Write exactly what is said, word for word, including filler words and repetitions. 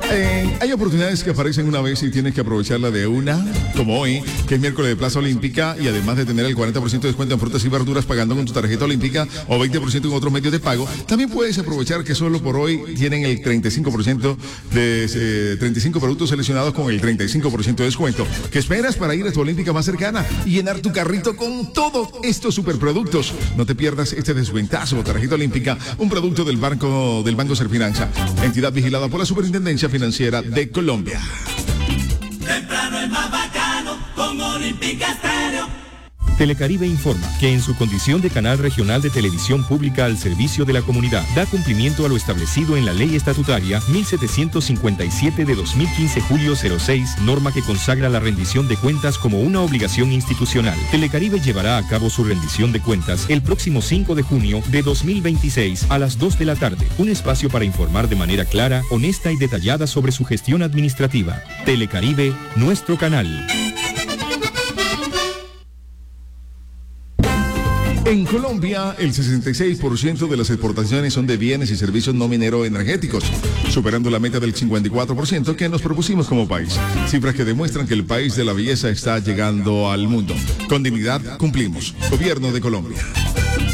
Eh, hay oportunidades que aparecen una vez y tienes que aprovecharla de una, como hoy, que es miércoles de Plaza Olímpica, y además de tener el cuarenta por ciento de descuento en frutas y verduras pagando con tu tarjeta olímpica o veinte por ciento en otros medios de pago, también puedes aprovechar que solo por hoy tienen el treinta y cinco por ciento de eh, treinta y cinco productos seleccionados con el treinta y cinco por ciento de descuento. ¿Qué esperas para ir a tu Olímpica más cercana y llenar tu carrito con todos estos superproductos? No te pierdas este desventazo. Tarjeta Olímpica, un producto del Banco del Banco Serfinanza, entidad vigilada por la Superintendencia Financiera de Colombia. Temprano es más bacano con Olímpica Estéreo. Telecaribe informa que en su condición de canal regional de televisión pública al servicio de la comunidad, da cumplimiento a lo establecido en la Ley Estatutaria mil setecientos cincuenta y siete de dos mil quince julio cero seis, norma que consagra la rendición de cuentas como una obligación institucional. Telecaribe llevará a cabo su rendición de cuentas el próximo cinco de junio de dos mil veintiséis a las dos de la tarde, un espacio para informar de manera clara, honesta y detallada sobre su gestión administrativa. Telecaribe, nuestro canal. En Colombia, el sesenta y seis por ciento de las exportaciones son de bienes y servicios no minero-energéticos, superando la meta del cincuenta y cuatro por ciento que nos propusimos como país. Cifras que demuestran que el país de la belleza está llegando al mundo. Con dignidad cumplimos. Gobierno de Colombia.